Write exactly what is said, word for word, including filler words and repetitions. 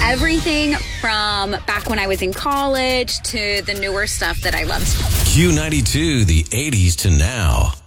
everything from back when I was in college to the newer stuff that I loved. Q ninety-two, the eighties to now.